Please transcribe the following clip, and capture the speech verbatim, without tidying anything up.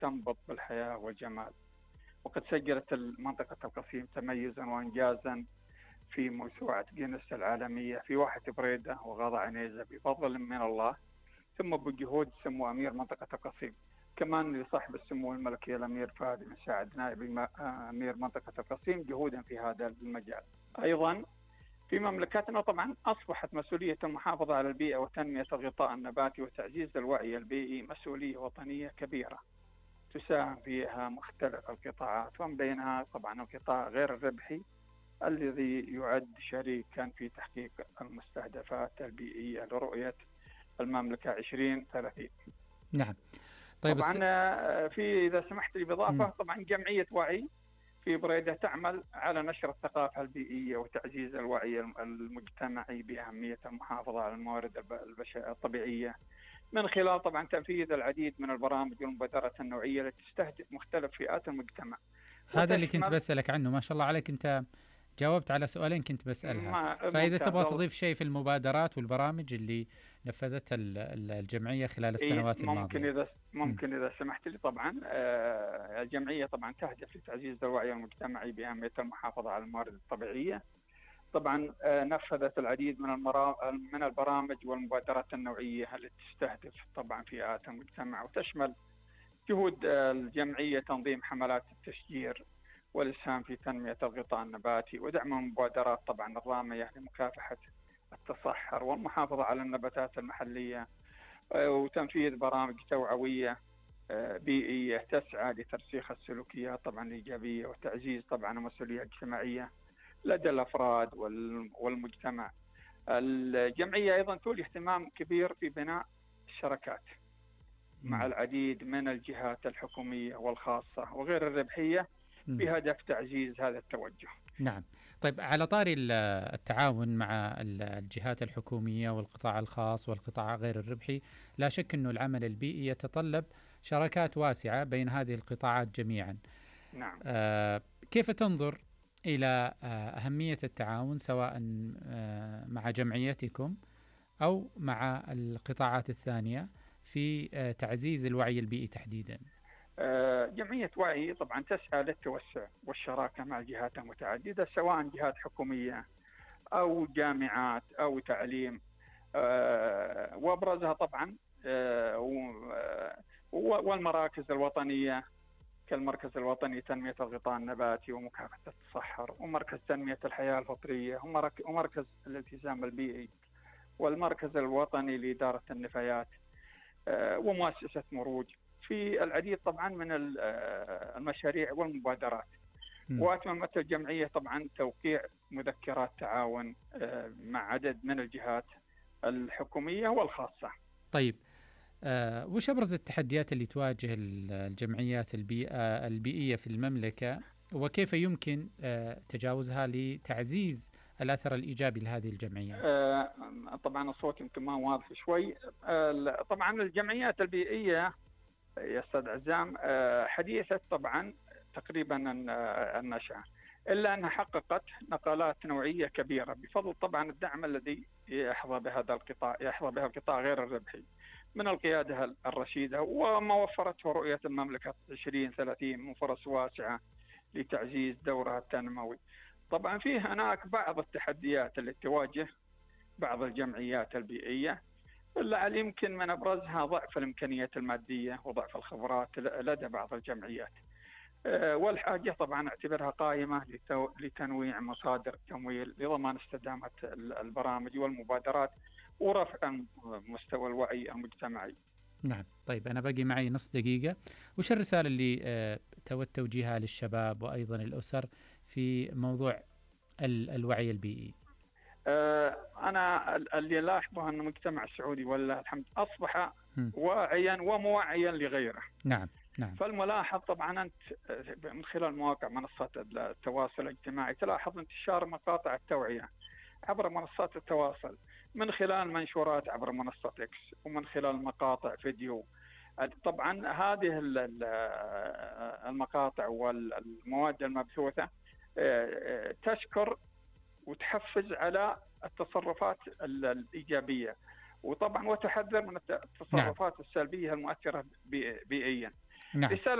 تنبض بالحياة والجمال. وقد سجلت منطقة القصيم تميزا وإنجازا في موسوعة جينيس العالمية في واحة بريدة وغاضة عنيزة بفضل من الله، ثم بجهود سمو أمير منطقة القصيم، كمان لصاحب السمو الملكي الأمير فهد بن سعد نائب أمير منطقة القصيم جهودا في هذا المجال. أيضا في مملكتنا طبعا أصبحت مسؤولية المحافظة على البيئة وتنمية الغطاء النباتي وتعزيز الوعي البيئي مسؤولية وطنية كبيرة تساهم فيها مختلف القطاعات، ومن بينها طبعا القطاع غير الربحي الذي يعد شريكا في تحقيق المستهدفات البيئية لرؤية المملكة عشرين ثلاثين. نعم. طيب طبعا الس... في إذا سمحت لي بإضافة، طبعا جمعية وعي في بريدة تعمل على نشر الثقافة البيئية وتعزيز الوعي المجتمعي بأهمية المحافظة على الموارد الطبيعية من خلال طبعا تنفيذ العديد من البرامج والمبادرات النوعية التي تستهدف مختلف فئات المجتمع. هذا اللي كنت بسألك عنه، ما شاء الله عليك، أنت جاوبت على سؤالين كنت بسألها. فإذا تبغى تضيف شيء في المبادرات والبرامج اللي نفذتها الجمعية خلال السنوات إيه ممكن الماضية. إذا ممكن إذا سمحت لي. طبعا الجمعية طبعا تهدف لتعزيز الوعي المجتمعي بأهمية المحافظة على الموارد الطبيعية. طبعا نفذت العديد من من البرامج والمبادرات النوعية التي تستهدف طبعا فئات المجتمع، وتشمل جهود الجمعية تنظيم حملات التشجير والإسهام في تنمية الغطاء النباتي ودعم المبادرات طبعا الرامية لمكافحة التصحر والمحافظة على النباتات المحلية، وتنفيذ برامج توعوية بيئية تسعى لترسيخ السلوكيات طبعا الإيجابية وتعزيز طبعا المسؤولية الاجتماعية لدى الأفراد والمجتمع. الجمعية أيضا تولي اهتمام كبير في بناء الشراكات مع العديد من الجهات الحكومية والخاصة وغير الربحية بهدف تعزيز هذا التوجه. نعم. طيب على طاري التعاون مع الجهات الحكومية والقطاع الخاص والقطاع غير الربحي، لا شك أنه العمل البيئي يتطلب شراكات واسعة بين هذه القطاعات جميعا. نعم. آه كيف تنظر إلى أهمية التعاون سواء مع جمعيتكم أو مع القطاعات الثانية في تعزيز الوعي البيئي تحديدا؟ جمعية وعي طبعا تسعى للتوسع والشراكة مع الجهات المتعددة سواء جهات حكومية أو جامعات أو تعليم، وأبرزها طبعا والمراكز الوطنية كالمركز الوطني لتنمية الغطاء النباتي ومكافحة التصحر، ومركز تنمية الحياة الفطرية، ومركز الالتزام البيئي، والمركز الوطني لإدارة النفايات، ومؤسسة مروج، في العديد طبعا من المشاريع والمبادرات. وأتممت الجمعية طبعا توقيع مذكرات تعاون مع عدد من الجهات الحكومية والخاصة. طيب آه، وش أبرز التحديات اللي تواجه الجمعيات البيئة البيئية في المملكة، وكيف يمكن آه، تجاوزها لتعزيز الأثر الإيجابي لهذه الجمعيات؟ آه، طبعا الصوت يمكن ما واضح شوي. آه، طبعا الجمعيات البيئية يا أستاذ عزام آه، حديثة طبعا تقريبا النشأة، إلا أنها حققت نقلات نوعية كبيرة بفضل طبعا الدعم الذي يحظى بهذا القطاع يحظى به القطاع غير الربحي من القيادة الرشيدة، وما وفرته رؤية المملكة عشرين ثلاثين من فرص واسعة لتعزيز دورها التنموي. طبعا في هناك بعض التحديات التي تواجه بعض الجمعيات البيئية، لعل يمكن من أبرزها ضعف الإمكانيات المادية وضعف الخبرات لدى بعض الجمعيات، والحاجة طبعا اعتبرها قائمة لتنويع مصادر التمويل لضمان استدامة البرامج والمبادرات ورفع مستوى الوعي المجتمعي. نعم. طيب أنا باقي معي نص دقيقة، وش الرسالة اللي تود توجيهها للشباب وأيضا الأسر في موضوع الوعي البيئي؟ أنا اللي لاحظه أن المجتمع السعودي والله الحمد أصبح واعيا وموعيا لغيره. نعم نعم. فالملاحظ طبعا أنت من خلال مواقع منصات التواصل الاجتماعي تلاحظ انتشار مقاطع التوعية عبر منصات التواصل، من خلال منشورات عبر منصة إكس، ومن خلال مقاطع فيديو. طبعا هذه المقاطع والمواد المبثوثة تشكر وتحفز على التصرفات الإيجابية، وطبعا وتحذر من التصرفات السلبية المؤثرة بيئيا. نعم. رسالة